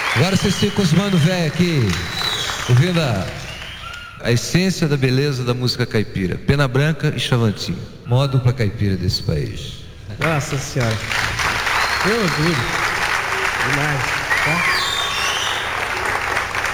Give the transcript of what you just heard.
Agora vocês ficam os mano velho aqui, ouvindo a essência da beleza da música caipira. Pena Branca e Chavantinho, maior dupla caipira desse país. Nossa Senhora, eu orgulho demais, tá?